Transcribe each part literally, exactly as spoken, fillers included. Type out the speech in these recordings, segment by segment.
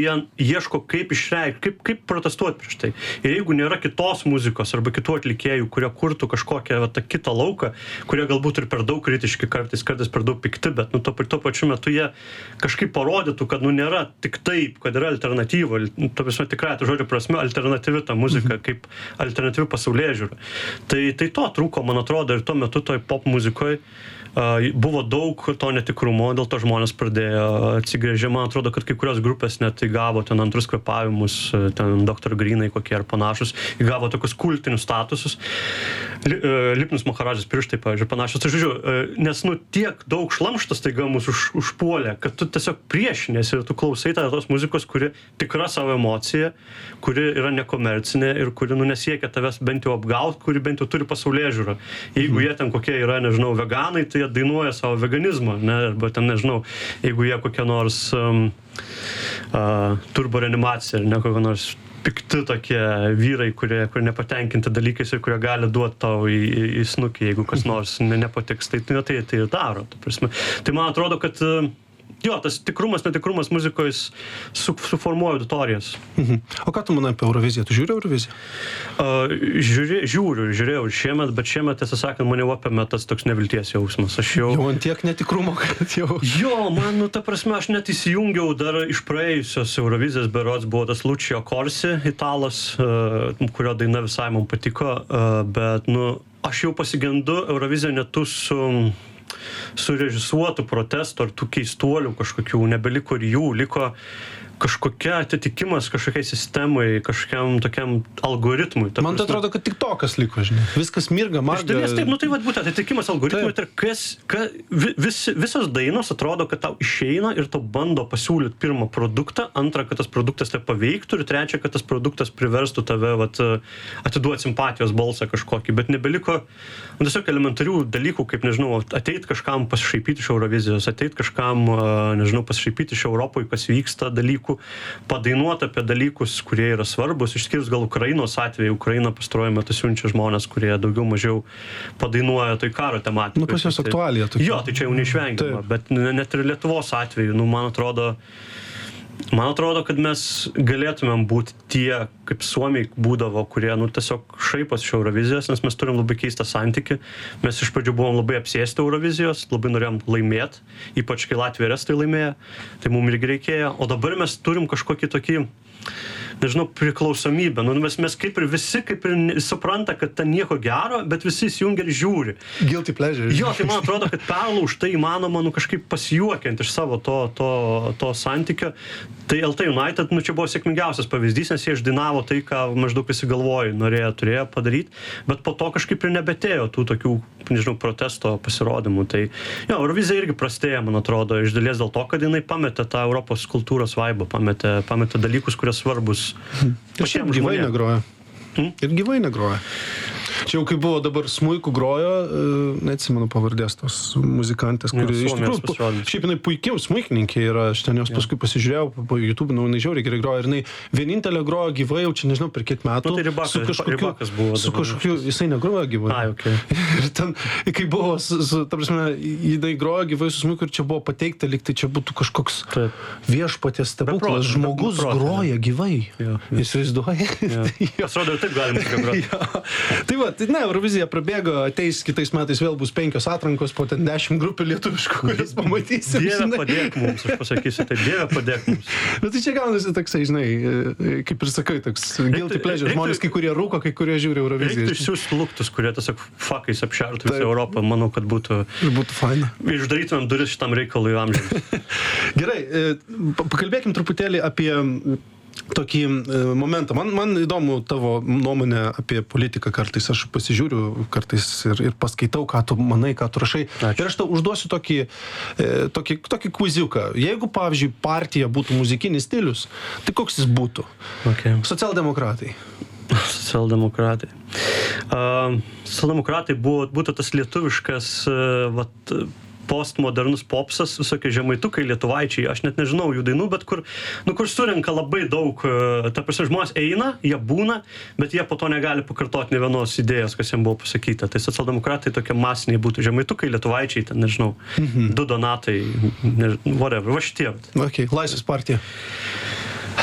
jie ieško kaip išreikšti, kaip, kaip protestuoti prieš tai. Ir jeigu nėra kitos muzikos arba kitų atlikėjų, kurie kurtų kažkokią va, tą kitą lauką, kurie galbūt ir per daug kritiški kartais, kartais per daug pikti, bet nu, to, to pačiu metu jie kažkaip parodytų, kad nu, nėra tik taip, kad yra alternatyva, nu, to vismo tikrai, to žodžio prasme, alternatyvi ta muzika, mhm. kaip alternatyvi pasaulėžiūra. Tai, tai to trūko, man atrodo, ir tuo metu toj pop muzikoje Uh, buvo daug to netikrumo, dėl to žmonės pradėjo atsigręžti. Man atrodo, kad kai kurios grupės net įgavo ten antrus kvepavimus, ten doktor Grynai kokie ar panašus, įgavo tokius kultinius statusus. Li, uh, Lipnus Maharadžas pirštai, pavyzdžiui, panašus. Tai žodžiu, uh, nes nu tiek daug šlamštas taiga mus už, užpuolė, kad tu tiesiog priešinėsi ir tu klausai tos muzikos, kuri tikra savo emocija, kuri yra nekomercinė ir kuri nu nesiekia tavęs bent jau apgaut, kuri bent jau turi pasaulėžiūrą. Jeigu mm. jie ten kokie yra, nežinau, veganai, tai jie dainuoja savo veganizmą, ne, arba ten, nežinau, jeigu jie kokie nors um, uh, turboreanimacija, ne kokie nors pikti tokie vyrai, kurie, kurie nepatenkinti dalykais ir kurie gali duoti tau į, į, į snukį, jeigu kas nors ne, nepatiks, tai tai, tai, tai ir daro. Tai man atrodo, kad uh, jo, tas tikrumas, netikrumas muzikoje su, suformuoja auditorijas. Mhm. O ką tu manai apie Euroviziją? Tu žiūri Euroviziją? Uh, žiūri, žiūriu, žiūrėjau ir šiemet, bet šiemet, tiesą sakant, mane apėmė tas toks nevilties jausmas. Aš jau... Jau ant tiek netikrumo, kad jau... Jo, man, nu, ta prasme, aš net įsijungiau dar iš praėjusios Eurovizijos berods, buvo tas Lucio Corsi, italas, uh, kurio daina visai man patiko, uh, bet, nu, aš jau pasigendu Euroviziją netu su... surežisuotų protestų ar tų keistuolių kažkokių, nebeliko ir jų, liko kažkokia atitikimas kažkokiai sistemai, kažkokiam tokiam algoritmui. Man tai atrodo, kad tik tokas liko, žinai. Viskas mirga, marga. Iš dalies taip, nu tai vat būtent atitikimas algoritmui, tai kas, ka, vis, visos dainos atrodo, kad tau išeina ir tau bando pasiūlyti pirmą produktą, antrą, kad tas produktas tai paveiktų ir trečią, kad tas produktas priverstų tave vat, atiduoti simpatijos balsą kažkokį, bet nebeliko nu, tiesiog elementarių dalykų, kaip, nežinau, ateit kažkam pasišaipyti iš Eurovizijos, ateit kažkam, nežinau, pasišaipyti iš Europoje, kas vyksta dalykų, padainuoti apie dalykus, kurie yra svarbus, išskyrus gal Ukrainos atveju. Ukraina pastaruoju metu siunčia žmonės, kurie daugiau mažiau padainuoja tai karo tematikai. Nu, pas jos aktualija tokia. Jo, tai čia jau neišvengiama, bet net ir Lietuvos atveju, nu, man atrodo, man atrodo, kad mes galėtumėm būti tie, kaip Suomiai būdavo, kurie, nu, tiesiog šaipos iš Eurovizijos, nes mes turim labai keistą santykį. Mes iš pradžių buvom labai apsėsti Eurovizijos, labai norėjom laimėti, ypač kai Latvija ir Estai laimėjo, tai mums irgi reikėjo. O dabar mes turim kažkokį tokį, nežinau, priklausomybę. Nu, mes, mes kaip ir visi, kaip ir supranta, kad ten nieko gero, bet visi įsijungia ir žiūri. Guilty pleasure. Jo, tai man atrodo, kad perlaužt tai įmanoma, nu, kažkaip pasijuokiant iš savo to, to, to santykio. Tai L T United, nu, čia buvo sėkmingiausias pavyzdys, nes jie išdainavo tai, ką maždaug visi galvojo, norėjo, turėjo padaryti, bet po to kažkaip ir nebetėjo tų tokių, nežinau, protesto pasirodymų. Tai, jo, Eurovizija irgi prastėja, man atrodo, iš dalies dėl to, kad jinai pametė tą Europos kultūros vaibą, pametė, pametė dalykus, kurie svarbus. Ir šiaip gyvai negroja. Hmm? Ir gyvai negroja. Čia jau kai buvo dabar smuikų grojo, neatsimenu pavardės tos muzikantės, kuri iš tikrųjų, šiaip jinai puikiau smuikininkė yra, aš ten jos paskui pasižiūrėjau po YouTube, nu, jinai žiauriai gerai grojo ir jinai vienintelė grojo gyvai jau čia nežinau per kiek metų. Nu, tai ribakas, su kažkokiu, ribakas buvo. Su kažkokiu, jisai negrojo gyvai. Ai, okay. Ir ten, kai buvo, su, su, ta prasme, jinai grojo gyvai su smuiku ir čia buvo pateikta, lyg tai čia būtų kažkoks viešpaties stebuklas, žmogus groja gyvai. Jis vaizduoja. Atrodo, ir taip galim groti. Tai va, tai ne, Eurovizija prabėgo, ateis kitais metais vėl bus penkios atrankos, po ten dešimt grupių lietuviškų, kurias pamatysim. Dieve padėk mums, aš pasakysiu, tai Dieve padėk mums. Bet tai čia gaunasi toksai, žinai, kaip ir sakai, toks guilty pleasure. Žmonės, kai kurie rūko, kai kurie žiūri Euroviziją. Reiktų išsiųsti luktus, kurie tiesiog fakais apšertų visą Europą. Manau, kad būtų... Būtų faina. Išdarytumėm duris šitam reikalui amžiams. Gerai, pakalbėkim truputėlį apie tokį momentą. Man, man įdomu tavo nuomonė apie politiką kartais. Aš pasižiūriu kartais ir, ir paskaitau, ką tu manai, ką tu rašai. Ačiū. Ir aš tau užduosiu tokį, tokį, tokį kviziuką. Jeigu, pavyzdžiui, partija būtų muzikinis stilius, tai koks jis būtų? Okay. Socialdemokratai. Socialdemokratai. Uh, socialdemokratai buvo, būtų tas lietuviškas uh, vat, postmodernus popsas, visokie žemaitukai, lietuvaičiai, aš net nežinau jų dainų, bet kur, nu, kur surenka labai daug, ta prasme, žmonės eina, jie būna, bet jie po to negali pakartoti ne vienos idėjos, kas jiems buvo pasakyta. Tai socialdemokratai tokie masiniai būtų žemaitukai, lietuvaičiai, ten, nežinau, mhm. du donatai, nežinau, whatever, va šitie. Okay. Laisvės partija.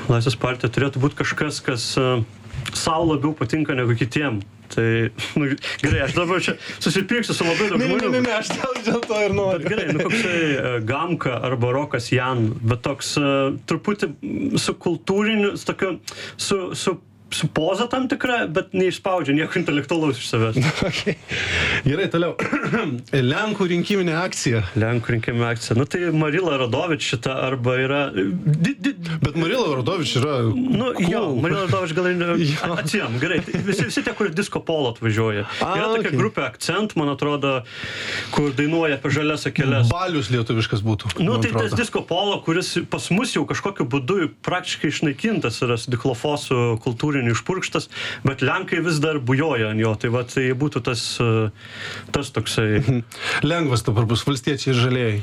Laisvės partija turėtų būti kažkas, kas uh, savo labiau patinka negu kitiem. Tai, nu, gerai, aš dabar čia susipirksiu su labai daug žmonių. Ne, ne, ne, aš dėl, dėl to ir noriu. Bet gerai, nu koksai uh, Gamka arba Rokas Jan, bet toks uh, truputį su kultūriniu, su tokiu, su, su su poza tam tikra, bet neišspaudžia nieko intelektualaus iš savęs. Okay. Gerai, toliau. Lenkų rinkiminė akcija. Lenkų rinkiminė akcija. Nu tai Marila Radovič šita arba yra... Di, di... Bet Marila Radovič yra... Nu, cool. Jo, Marila Radovič gal ir... Atsijam, gerai. Visi, visi tie, kur disko polo atvažiuoja. A, yra tokia okay. grupė Akcent, man atrodo, kur dainuoja apie žalias akeles. Balius lietuviškas būtų. Nu, tai tas disko polo, kuris pas mus jau kažkokiu būdu praktiškai išnaikintas yra su diklofosų kultūriniu išpurkštas, bet Lenkai vis dar bujoja ant jo, tai va, tai būtų tas, tas toksai... Lengvas dabar bus valstiečiai ir žalieji.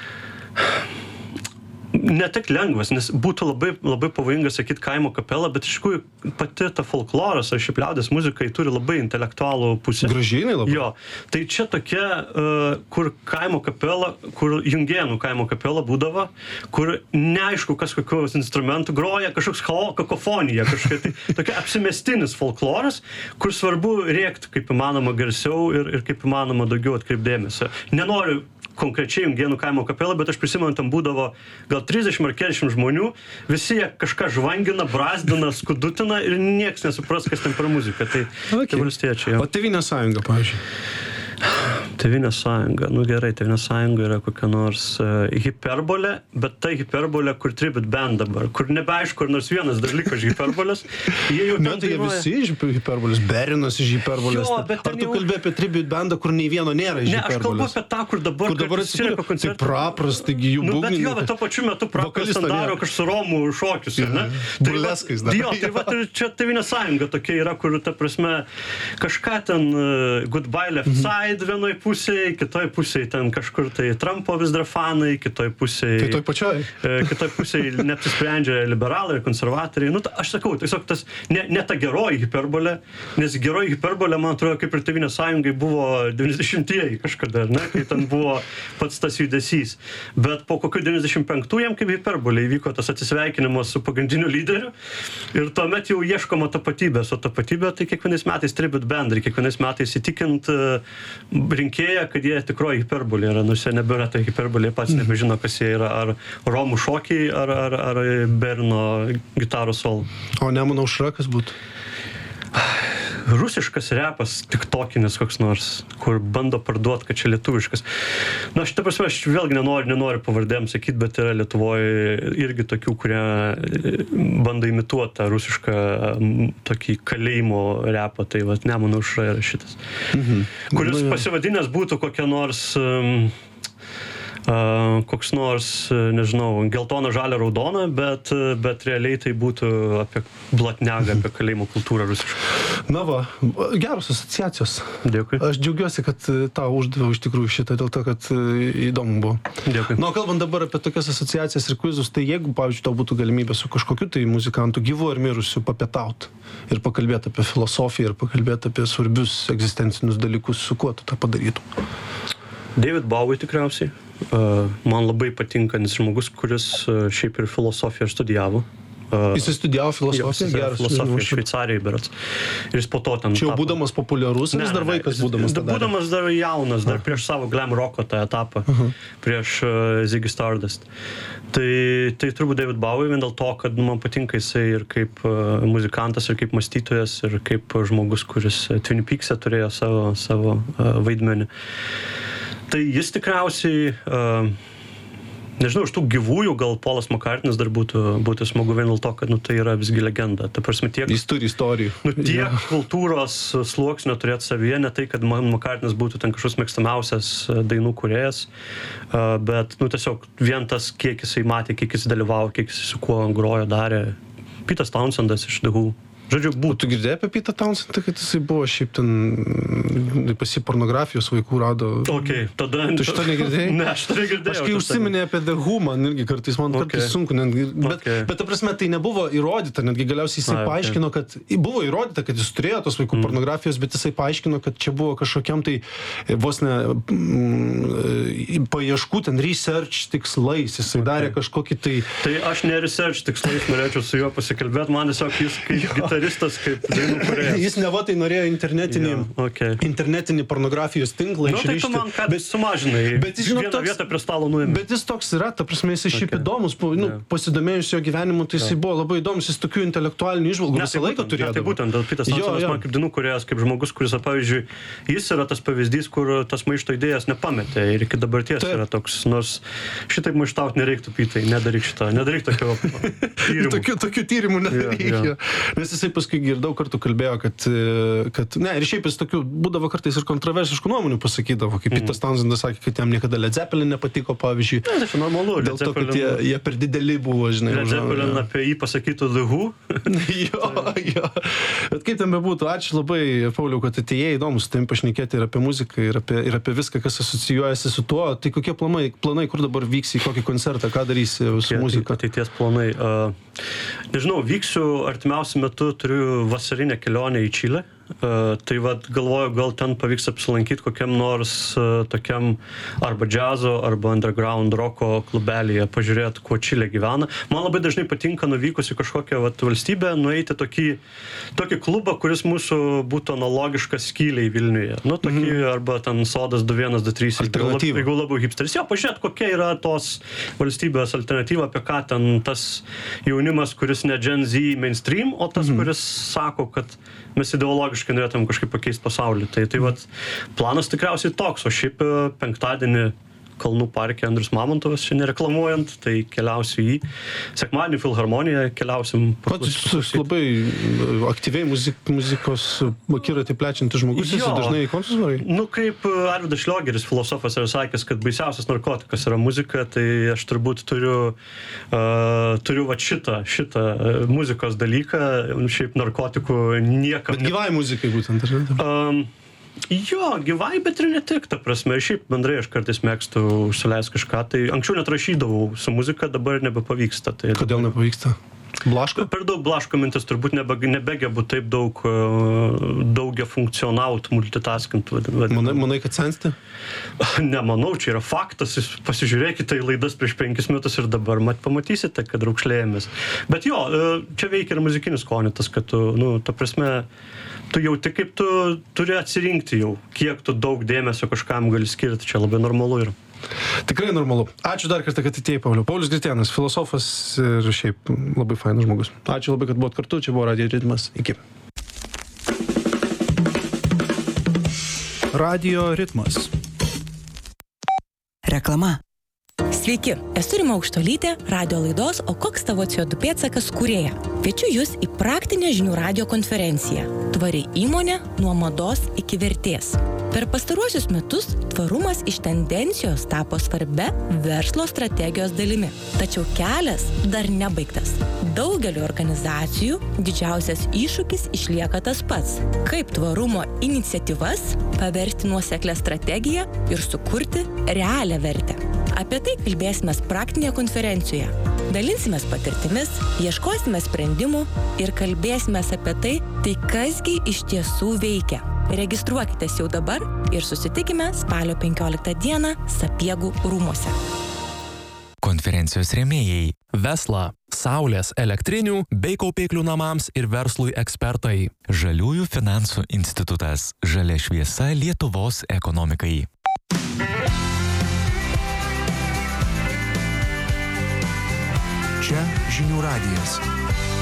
Ne tik lengvas, nes būtų labai, labai pavojinga sakyti kaimo kapela, bet iš tikrųjų pati ta folkloras ar šiaip liaudies muzikai turi labai intelektualų pusę. Gražinai labai. Jo, tai čia tokia, uh, kur kaimo kapela, kur Jungėnų kaimo kapela būdavo, kur neaišku, kas kokios instrumentų groja, kažkoks kakofonija, kažkokia tai tokia apsimestinis folkloras, kur svarbu rėkti kaip įmanoma garsiau ir, ir kaip įmanoma daugiau atkreipdėmėsio. Nenoriu konkrečiai Jungėnų kaimo kapelą, bet aš prisimenu, tam būdavo gal trisdešimt ar keturiasdešimt žmonių, visi jie kažką žvangina, brazdina, skudutina ir nieks nesupras, kas ten per muziką. Tai, okay. Tai valstiečiai. O Tėvynės sąjunga, pavyzdžiui? Tėvynės sąjunga, nu gerai, Tėvynės sąjunga yra kokia nors uh, hiperbolė, bet ta hiperbolė, kur tribute band dabar, kur nebeaišku, ar nors vienas dar liko iš hiperbolės. Jie jau ne, tai jie visi iš hiperbolės, Berinas iš hiperbolės. Jo, bet ar tu jau... kalbė apie tribute bandą, kur nei vieno nėra iš ne, hiperbolės? Ne, aš kalbu apie tą, kur dabar, kur dabar atsirenka koncertų. Tai Prapras, taigi jų nu, būgnininkai. Bet jo, bet to pačiu metu Prapras ten daro kažkokius su Romų šokius, ne? Burleskais dar. Jo, tai va, čia Tėvynės sąjunga tokia yra, kur, ta prasme, kažką ten uh, Goodbye Left Side vienoj pusėje, kitoj pusėje ten kažkur tai Trumpo vis dar fanai, kitoj pusėje... Tai toj pačioj. Kitoj pusėje neapsisprendžia liberalai ir konservatoriai. Nu, ta, aš sakau, tiesiog tas, ne, ne ta geroji hiperbolė, nes geroji hiperbolė, man atrodo, kaip ir Tėvynės sąjungai buvo devyniasdešimtieji kažkada, ne, kai ten buvo pats tas judesys. Bet po kokių devyniasdešimt penktųjų jam kaip hiperbolė įvyko tas atsisveikinimas su pagrindiniu lyderiu ir tuomet jau ieškoma tapatybės, o tapatybė tai kiekvienais metais tribute band, kiekvienais metais įtikint rinkėją, kad jie tikroji hiperbolė yra, nors jie nebėra tai hiperbolė, pats nebežino, kas jie yra, ar Romų šokiai, ar, ar, ar Berno gitaros solo. O Nemuno aušra kas būtų? Rusiškas repas, tiktokinis koks nors, kur bando parduoti, kad čia lietuviškas. Na, aš ta prasme, aš vėlgi nenoriu, nenoriu pavardėm sakyti, bet yra Lietuvoje irgi tokių, kurie bando imituoti tą rusišką tokį kalėjimo repą, tai vat Nemuno aušra yra šitas. Mhm. Kuris pasivadinęs būtų kokia nors... Um, Uh, koks nors, nežinau, geltona, žalia, raudona, bet, bet realiai tai būtų apie blatnegą, apie kalėjimo kultūrą rusišką. Na va, geros asociacijos. Dėkui. Aš džiaugiuosi, kad tau uždaviau iš tikrųjų šitą, dėl to, kad įdomu buvo. Dėkui. Na, kalbant dabar apie tokias asociacijas ir kvizus, tai jeigu, pavyzdžiui, tau būtų galimybė su kažkokiu tai muzikantu gyvu ar mirusiu papietauti ir pakalbėti apie filosofiją ir pakalbėti apie svarbius egzistencinius dalykus, su kuo tu tą padarytum? David Bowie tikriausiai. Uh, man labai patinka, nes žmogus, kuris uh, šiaip ir filosofiją studijavo. Uh, jis studijavo filosofiją? Geras filosofiją Šveicarijoje, berods. Ir jis po to ten... Čia jau būdamas populiarus, nes dar vaikas būdamas tą darė? Būdamas dar jaunas, dar prieš savo glam rocko tą etapą, uh-huh. prieš uh, Ziggy Stardust. Tai, tai turbūt David Bowie vien dėl to, kad man patinka jisai ir kaip uh, muzikantas, ir kaip mąstytojas, ir kaip žmogus, kuris Twin Peaks'e turėjo savo, savo uh, vaidmenį. Tai jis tikriausiai, uh, nežinau, iš tų gyvųjų gal Polas McCartney'is dar būtų, būtų smagu vien dėl to, kad nu, tai yra visgi legenda. Ta prasme, tiek, jis turi istorijų. Nu, tiek ja. Kultūros sluoksnio turėti savyje, ne tai, kad McCartney'is būtų ten kažkoks mėgstamiausias dainų kūrėjas, uh, bet nu, tiesiog vien tas, kiek jisai matė, kiek jis dalyvavo, kiek jis su kuo grojo, darė. Peter Townsendas iš The Who. Žodžiu, O būtų. tu girdėjai apie Peter Townsend, kad jisai buvo šiaip ten pasi pornografijos vaikų rado. Okay, tada... Tu šito negirdėjai? Ne, aš to negirdėjau. Aš kai užsiminė apie The Who, man irgi kartais, man Okay. kartais sunku, netgi, bet, Okay. bet ta prasme tai nebuvo įrodyta, netgi galiausiai jisai Ai, okay. paaiškino, kad buvo įrodyta, kad jis turėjo tos vaikų mm. pornografijos, bet jisai paaiškino, kad čia buvo kažkokiam tai e, vos ne mm, paieškų, ten research tikslais, jisai okay. darė kažkokį tai... Tai aš ne research tikslais norėčiau su juo pasikalbėti, man tiesiog jis kaip gitaristas, kaip dainų kūrėjas. Jis neva tai norėjo internetinį, Jo, okay. internetinį pornografijos tinklą Nu, tai tu išrišti. man ką bet, sumažinai, bet jis, žinok, vieną toks- vietą prie stalo nuėmė. bet jis toks yra, ta prasme, jis šiaip Okay. įdomus, po- nu, Jo. pasidomėjus jo gyvenimu, tai jisai buvo labai įdomus, jis tokių intelektualinių įžvalgų Ne, visą tai laiką būtent, turėjo. ne, tai būtent, dėl Peter Townsend man kaip dainų kūrėjas, kaip žmogus, kuris, pavyzdžiui, jis yra tas pavyzdys, kur tas maišto idėjas nepametė ir iki dabarties Taip. yra toks, nors šitaip maištauti nereiktų, Pytai, nedaryk šitą, nedaryk tokio tyrimų. Tokių, tokių tyrimų nereikia. Jo, jo. Nes jisai paskui ir daug kartų kalbėjo, kad, e, kad ne, ir šiaip jis tokių būdavo kartais ir kontroversiškų nuomonių pasakydavo, kaip Peter Townsendas sakė, kad jam niekada Led Zeppelin nepatiko, pavyzdžiui. Ne, tai čia normalu, Dėl to, kad jie, jie per dideli buvo, žinai. Led užaugo, Zeppelin jo. apie jį pasakytų The Who. jo, jo. Bet kaip ten bebūtų, ačiū labai, Pauliau, kad atėjai, įdomus tam pašnekėti ir apie muziką, ir apie, ir apie viską, kas asocijuojasi su tuo. Tai kokie planai, planai kur dabar vyksi, į kokį koncertą, ką darysi su muzika? Ateities planai. Uh, nežinau, vyksiu artimiausiu metu, turiu vasarinę kelionę į Čilę. Uh, tai vad galvoju, gal ten pavyks apsilankyti kokiam nors uh, tokiam arba džiazo, arba underground roko klubelyje, pažiūrėti, kuo Čilė gyvena. Man labai dažnai patinka nuvykus į kažkokią vat, valstybę, nueiti tokį, tokį klubą, kuris mūsų būtų analogiškas Skyliai Vilniuje. Nu, tokį, mm-hmm. arba ten Sodas du vienas du trys, jeigu lab- Alternatyva. jeigu labiau hipsteris. Jo, pažiūrėti, kokia yra tos valstybės alternatyva, apie ką ten tas jaunimas, kuris ne Gen Z mainstream, o tas, mm-hmm. kuris sako, kad mes ideologiškai norėtum kažkaip pakeisti pasaulį. Tai, tai vat, planas tikriausiai toks, o šiaip e, penktadienį Kalnų parke Andrius Mamontovas, čia nereklamuojant, tai keliausiu į sekmadienį Filharmoniją, keliausim. Pats jis labai aktyviai muzik, muzikos akiratį plečiantis žmogus, jis Jo. dažnai į koncertus varai. Nu, kaip Arvydas Šliogeris, filosofas, yra sakęs, kad baisiausias narkotikas yra muzika, tai aš turbūt turiu, uh, turiu va šitą, šitą uh, muzikos dalyką, šiaip narkotikų niekam. Bet gyvai muzikai būtent, ar ne? Um, jo, gyvai, bet ir ne tik, ta prasme. Šiaip bendrai aš kartais mėgstu užsileisti kažką, tai anksčiau net rašydavau su muzika, dabar nebepavyksta. Tai Kodėl nepavyksta? Blaško? Per daug blaško mintis, turbūt nebe, nebegebu taip daug uh, daugia funkcionaut, multitaskint. Manai, manai, kad sensti? Nemanau, čia yra faktas, jūs pasižiūrėkite į laidas prieš penkis metus ir dabar mat pamatysite, kad raukšlėjomės. Bet jo, uh, čia veikia ir muzikinis skonis, tas, kad tu, nu, ta prasme, tu jauti, kaip tu turi atsirinkti jau, kiek tu daug dėmesio kažkam gali skirti, čia labai normalu yra. Tikrai normalu. Ačiū dar kartą, kad atėjai, Pauliau. Paulius Gritėnas, filosofas ir šiaip labai fainas žmogus. Ačiū labai, kad buvot kartu, čia buvo Radio Ritmas. Iki. Radio Ritmas. Reklama. Sveiki, esu Rima Aukštuolytė, radio laidos O koks tavo C O du pėdsakas kūrėja. Kviečiu jūs į praktinę žinių radio konferenciją. Tvari įmonė nuo mados iki vertės. Per pastaruosius metus tvarumas iš tendencijos tapo svarbia verslo strategijos dalimi. Tačiau kelias dar nebaigtas. Daugeliu organizacijų didžiausias iššūkis išlieka tas pats. Kaip tvarumo iniciatyvas paversti nuoseklią strategiją ir sukurti realią vertę. Apie tai kalbėsime praktinėje konferencijoje. Dalinsimės patirtimis, ieškosime sprendimų ir kalbėsime apie tai, tai kasgi iš tiesų veikia. Registruokitės jau dabar ir susitikime spalio penkioliktą dieną Sapiegų rūmuose. Konferencijos rėmėjai. Vesla, saulės, elektrinių bei kaupiklių namams ir verslui ekspertai. Žaliųjų finansų institutas. Žalia šviesa Lietuvos ekonomikai. Čia žinių radijas.